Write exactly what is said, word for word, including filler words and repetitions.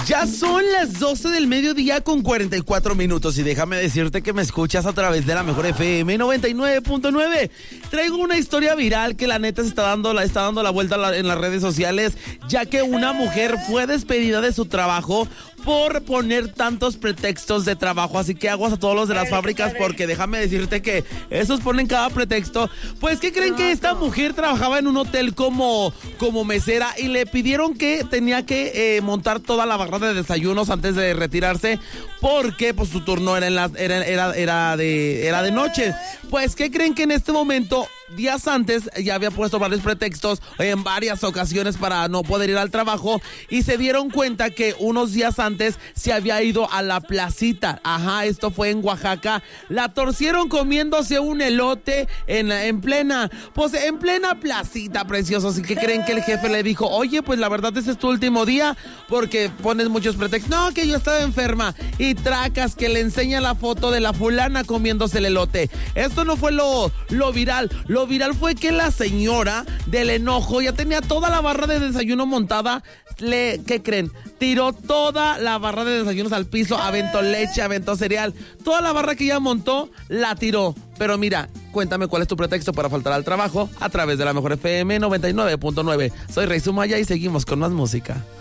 Ya son las doce del mediodía con cuarenta y cuatro minutos y déjame decirte que me escuchas a través de la mejor F M noventa y nueve punto nueve. Traigo una historia viral que la neta se está dando, la está dando la vuelta en las redes sociales, ya que una mujer fue despedida de su trabajo por poner tantos pretextos de trabajo, así que aguas a todos los de las fábricas porque déjame decirte que esos ponen cada pretexto. Pues, ¿qué creen? Que esta mujer trabajaba en un hotel como, como mesera y le pidieron que tenía que eh, montar toda la barra de desayunos antes de retirarse porque pues su turno era, en la, era, era, era, de, era de noche. Pues, ¿qué creen? Que en este momento, días antes, ya había puesto varios pretextos en varias ocasiones para no poder ir al trabajo y se dieron cuenta que unos días antes se había ido a la placita. Ajá, esto fue en Oaxaca. La torcieron comiéndose un elote en, en plena, pues en plena placita, preciosos. ¿Y qué creen? Que el jefe le dijo, oye, pues la verdad ese es tu último día porque pones muchos pretextos. No, que yo estaba enferma. Y tracas que le enseña la foto de la fulana comiéndose el elote. Esto no fue lo, lo viral. Lo viral fue que la señora del enojo ya tenía toda la barra de desayuno montada. Le, ¿qué creen? Tiró toda la barra de desayunos al piso, aventó leche, aventó cereal. Toda la barra que ella montó, la tiró. Pero mira, cuéntame cuál es tu pretexto para faltar al trabajo a través de la mejor F M noventa y nueve punto nueve. Soy Rey Sumaya y seguimos con más música.